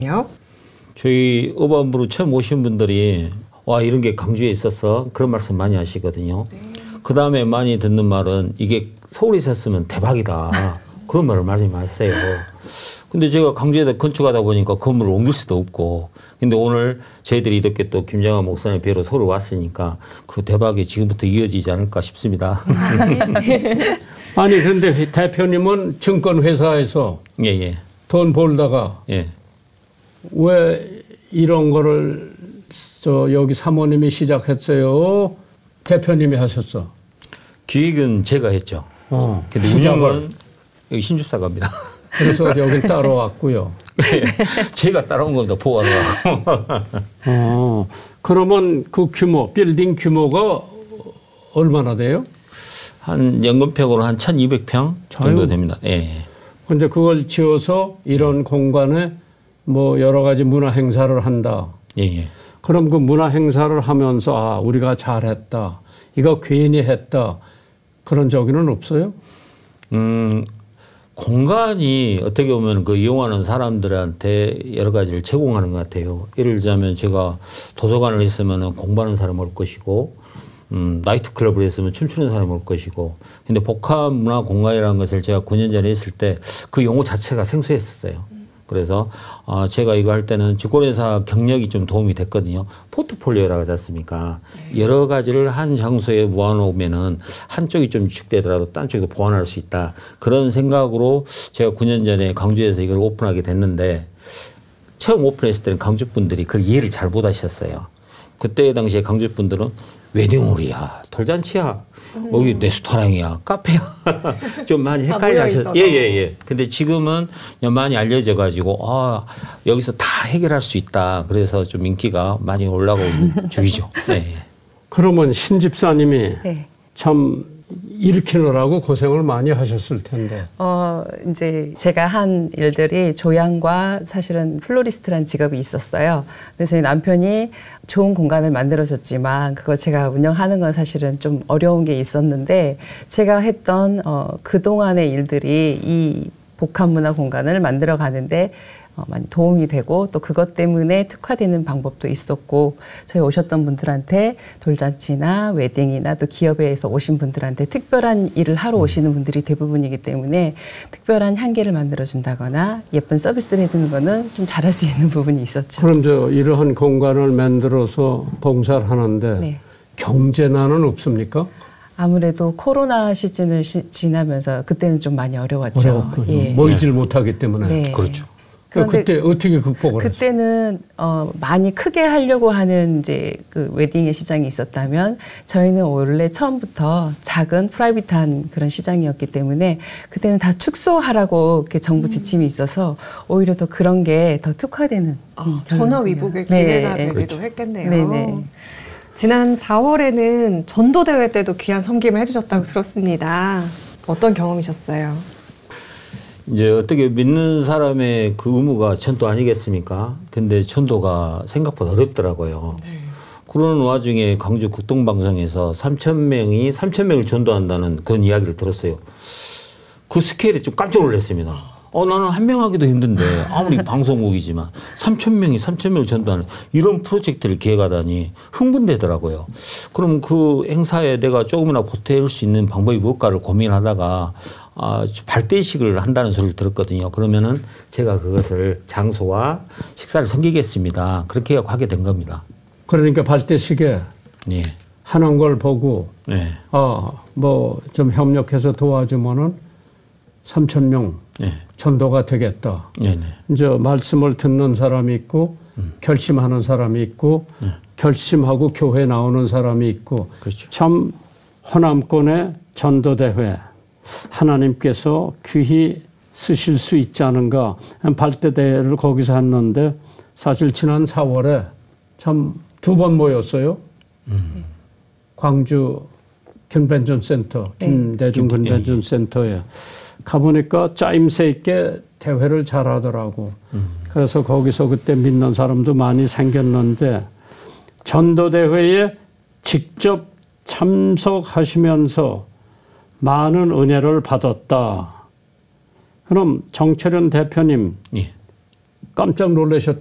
저희 의원부로 처음 오신 분들이 와 이런 게 광주에 있었어 그런 말씀 많이 하시거든요. 네. 그 다음에 많이 듣는 말은 이게 서울에 있었으면 대박이다 그런 말을 많이 하세요. 근데 제가 광주에다 건축하다 보니까 건물을 옮길 수도 없고 근데 오늘 저희들이 이렇게 또 김정환 목사님 뵈러 서울 왔으니까 그 대박이 지금부터 이어지지 않을까 싶습니다. 아니 근데 대표님은 증권회사에서 예. 돈 벌다가 예. 왜 이런 거를 여기 사모님이 시작했어요? 대표님이 하셨어? 기획은 제가 했죠. 근데 운영은 여기 신주사가 합니다. 그래서 여기 따라왔고요. 네, 제가 따라온 겁니다. 보호하러 가고. 그러면 그 규모, 빌딩 규모가 얼마나 돼요? 한 연금평으로 한 1200평 정도 됩니다. 예. 근데 그걸 지어서 이런 공간에 뭐 여러 가지 문화 행사를 한다. 예. 그럼 그 문화 행사를 하면서 아, 우리가 잘했다. 이거 괜히 했다. 그런 적은 없어요? 공간이 어떻게 보면 그 이용하는 사람들한테 여러 가지를 제공하는 것 같아요. 예를 들자면 제가 도서관을 했으면 공부하는 사람 올 것이고, 나이트클럽을 했으면 춤추는 사람이 올 것이고, 근데 복합 문화 공간이라는 것을 제가 9년 전에 했을 때 그 용어 자체가 생소했었어요. 그래서 제가 이거 할 때는 증권회사 경력이 좀 도움이 됐거든요. 포트폴리오라고 하지 않습니까? 여러 가지를 한 장소에 모아놓으면은 한쪽이 좀 위축되더라도 딴 쪽에서 보완할 수 있다. 그런 생각으로 제가 9년 전에 광주에서 이걸 오픈하게 됐는데 처음 오픈했을 때는 광주 분들이 그걸 이해를 잘 못하셨어요. 그때 당시에 광주 분들은 웨딩홀이야, 돌잔치야, 여기 레스토랑이야, 카페야. 좀 많이 헷갈려 하셨어요. 예. 근데 지금은 많이 알려져 가지고, 여기서 다 해결할 수 있다. 그래서 좀 인기가 많이 올라가고 있는 중이죠. 네. 그러면 신집사님이 참 일으키느라고 고생을 많이 하셨을 텐데. 이제 제가 한 일들이 조향과 사실은 플로리스트란 직업이 있었어요. 근데 저희 남편이 좋은 공간을 만들어줬지만 그걸 제가 운영하는 건 사실은 좀 어려운 게 있었는데 제가 했던 그동안의 일들이 이 복합문화 공간을 만들어 가는데 많이 도움이 되고 또 그것 때문에 특화되는 방법도 있었고 저희 오셨던 분들한테 돌잔치나 웨딩이나 또 기업에서 오신 분들한테 특별한 일을 하러 오시는 분들이 대부분이기 때문에 특별한 향기를 만들어준다거나 예쁜 서비스를 해주는 거는 좀 잘할 수 있는 부분이 있었죠. 그럼 이러한 공간을 만들어서 봉사를 하는데 경제난은 없습니까? 아무래도 코로나 시즌을 지나면서 그때는 좀 많이 어려웠죠. 모이질 못하기 때문에. 네. 그렇죠. 그때 어떻게 극복을 했어요? 그때는 많이 크게 하려고 하는 이제 그 웨딩의 시장이 있었다면 저희는 원래 처음부터 작은 프라이빗한 그런 시장이었기 때문에 그때는 다 축소하라고 이렇게 정부 지침이 있어서 오히려 더 그런 게 더 특화되는 전화위복의 기회가 되기도 그렇죠. 했겠네요. 네네. 지난 4월에는 전도대회 때도 귀한 섬김을 해주셨다고 들었습니다. 어떤 경험이셨어요? 이제 어떻게 믿는 사람의 그 의무가 전도 아니겠습니까? 근데 전도가 생각보다 어렵더라고요. 그런 와중에 광주 극동방송에서 3,000명을 전도한다는 그런 이야기를 들었어요. 그 스케일에 좀 깜짝 놀랐습니다. 나는 한 명 하기도 힘든데 아무리 방송국이지만 3,000명을 전도하는 이런 프로젝트를 기획하다니 흥분되더라고요. 그럼 그 행사에 내가 조금이나 보태울 수 있는 방법이 뭘까를 고민하다가 발대식을 한다는 소리를 들었거든요. 그러면은 제가 그것을 장소와 식사를 섬기겠습니다. 그렇게 하게 된 겁니다. 그러니까 발대식에 하는 걸 보고 뭐 좀 협력해서 도와주면은 3,000명 전도가 되겠다. 이제 말씀을 듣는 사람이 있고 결심하는 사람이 있고 결심하고 교회 나오는 사람이 있고 그렇죠. 참 호남권의 전도대회 하나님께서 귀히 쓰실 수 있지 않은가. 발대대회를 거기서 했는데 사실 지난 4월에 참 2번 모였어요. 광주 컨벤션 센터, 김대중 컨벤션 센터에 가보니까 짜임새 있게 대회를 잘하더라고. 그래서 거기서 그때 믿는 사람도 많이 생겼는데 전도대회에 직접 참석하시면서 많은 은혜를 받았다. 그럼 정철현 대표님 깜짝 놀라셨